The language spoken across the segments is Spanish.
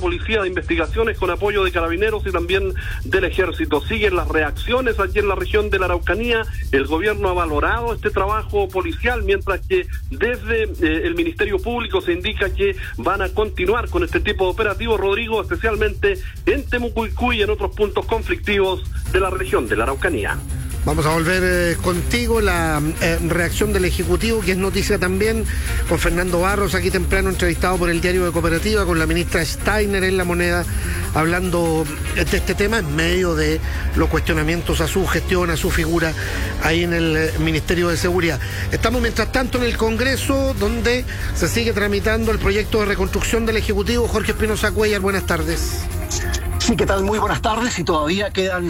Policía de Investigaciones con apoyo de Carabineros y también del Ejército. Siguen las reacciones aquí en la región de la Araucanía. El gobierno ha valorado este trabajo policial, mientras que desde el Ministerio Público se indica que van a continuar con este tipo de operativos, Rodrigo, especialmente en Temucuicú y en otros puntos conflictivos de la región de la Araucanía. Vamos a volver contigo, la reacción del Ejecutivo, que es noticia también, con Fernando Barros, aquí temprano entrevistado por el Diario de Cooperativa, con la ministra Steiner en La Moneda, hablando de este tema en medio de los cuestionamientos a su gestión, a su figura ahí en el Ministerio de Seguridad. Estamos mientras tanto en el Congreso, donde se sigue tramitando el proyecto de reconstrucción del Ejecutivo. Jorge Espinosa Cuellar, buenas tardes. Sí, ¿qué tal? Muy buenas tardes. Y todavía quedan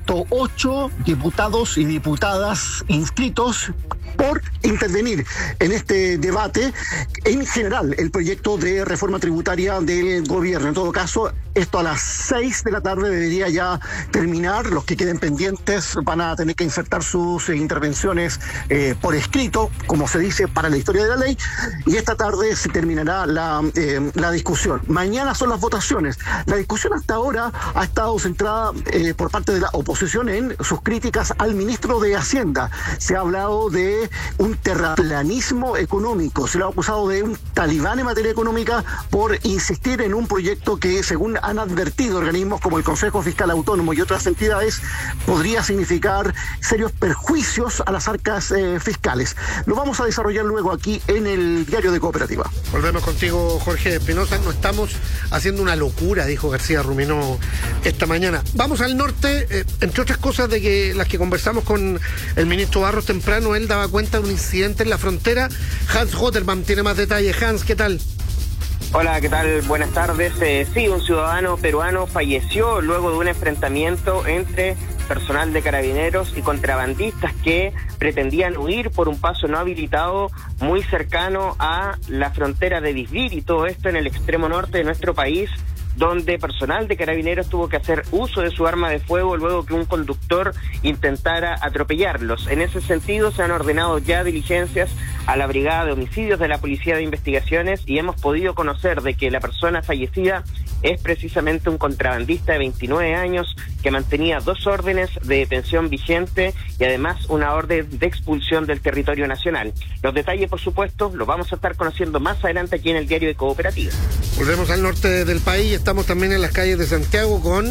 108 diputados y diputadas inscritos por intervenir en este debate. En general, el proyecto de reforma tributaria del gobierno. En todo caso, esto a las 6 de la tarde debería ya terminar. Los que queden pendientes van a tener que insertar sus intervenciones por escrito, como se dice, para la historia de la ley. Y esta tarde se terminará la discusión. Mañana son las votaciones. La discusión hasta ahora ha estado centrada por parte de la oposición en sus críticas al ministro de Hacienda. Se ha hablado de un terraplanismo económico, se lo ha acusado de un talibán en materia económica por insistir en un proyecto que, según han advertido organismos como el Consejo Fiscal Autónomo y otras entidades, podría significar serios perjuicios a las arcas fiscales. Lo vamos a desarrollar luego aquí en el Diario de Cooperativa. Volvemos contigo, Jorge Espinosa. No estamos haciendo una locura, dijo García Ruminó esta mañana. Vamos al norte, entre otras cosas de que las que conversamos con el ministro Barros temprano. Él daba cuenta de un incidente en la frontera. Hans Hotterman tiene más detalles. Hans, ¿qué tal? Hola, ¿qué tal? Buenas tardes. Sí, un ciudadano peruano falleció luego de un enfrentamiento entre personal de Carabineros y contrabandistas que pretendían huir por un paso no habilitado muy cercano a la frontera de Visbir, y todo esto en el extremo norte de nuestro país, donde personal de Carabineros tuvo que hacer uso de su arma de fuego luego que un conductor intentara atropellarlos. En ese sentido, se han ordenado ya diligencias a la Brigada de Homicidios de la Policía de Investigaciones y hemos podido conocer de que la persona fallecida es precisamente un contrabandista de 29 años que mantenía 2 órdenes de detención vigente y además una orden de expulsión del territorio nacional. Los detalles, por supuesto, los vamos a estar conociendo más adelante aquí en el Diario de Cooperativa. Volvemos al norte del país. Estamos también en las calles de Santiago con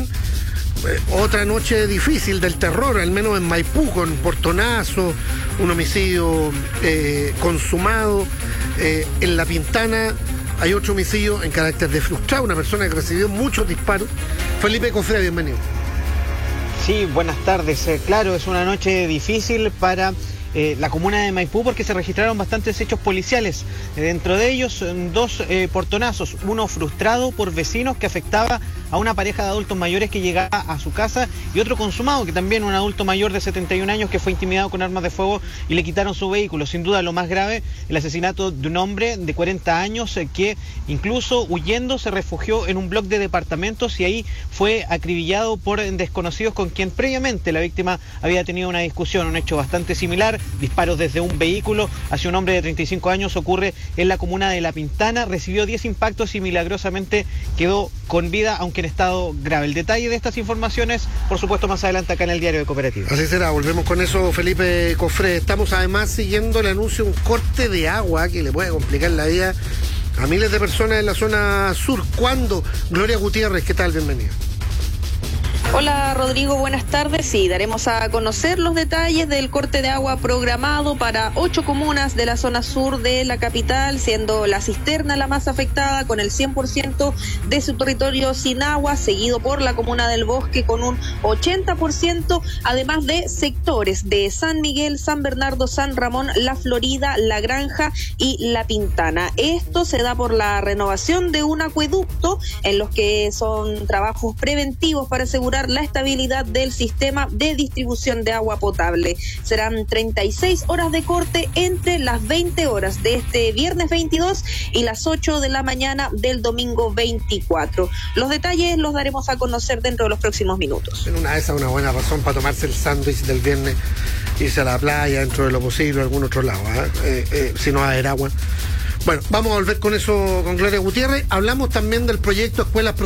otra noche difícil del terror, al menos en Maipú, con portonazo, un homicidio consumado. En La Pintana hay otro homicidio en carácter de frustrado, una persona que recibió muchos disparos. Felipe Cofré, bienvenido. Sí, buenas tardes. Claro, es una noche difícil para la comuna de Maipú porque se registraron bastantes hechos policiales. Dentro de ellos, 2 portonazos, uno frustrado por vecinos que afectaba a una pareja de adultos mayores que llegaba a su casa, y otro consumado, que también un adulto mayor de 71 años que fue intimidado con armas de fuego y le quitaron su vehículo. Sin duda lo más grave, el asesinato de un hombre de 40 años que incluso huyendo se refugió en un bloque de departamentos y ahí fue acribillado por desconocidos con quien previamente la víctima había tenido una discusión. Un hecho bastante similar, disparos desde un vehículo hacia un hombre de 35 años, ocurre en la comuna de La Pintana. Recibió 10 impactos y milagrosamente quedó con vida, aunque en estado grave. El detalle de estas informaciones, por supuesto, más adelante acá en el Diario de Cooperativa. Así será, volvemos con eso, Felipe Cofré. Estamos además siguiendo el anuncio de un corte de agua que le puede complicar la vida a miles de personas en la zona sur. ¿Cuándo? Gloria Gutiérrez, ¿qué tal? Bienvenida. Hola Rodrigo, buenas tardes. Sí, daremos a conocer los detalles del corte de agua programado para 8 comunas de la zona sur de la capital, siendo La Cisterna la más afectada con el 100% de su territorio sin agua, seguido por la comuna del Bosque con un 80%, además de sectores de San Miguel, San Bernardo, San Ramón, La Florida, La Granja y La Pintana. Esto se da por la renovación de un acueducto en los que son trabajos preventivos para asegurar la estabilidad del sistema de distribución de agua potable. Serán 36 horas de corte entre las 20 horas de este viernes 22 y las 8 de la mañana del domingo 24. Los detalles los daremos a conocer dentro de los próximos minutos. En esa es una buena razón para tomarse el sándwich del viernes, irse a la playa dentro de lo posible, a algún otro lado, si no va a haber agua. Bueno, vamos a volver con eso con Gloria Gutiérrez. Hablamos también del proyecto Escuelas